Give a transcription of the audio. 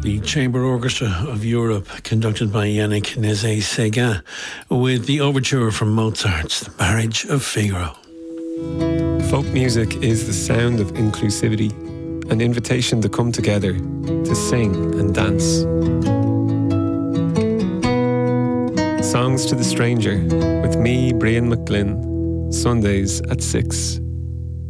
The Chamber Orchestra of Europe, conducted by Yannick Nézet-Séguin, with the overture from Mozart's The Marriage of Figaro. Folk music is the sound of inclusivity, an invitation to come together, to sing and dance. Songs to the Stranger, with me, Brian McGlynn, Sundays at 6.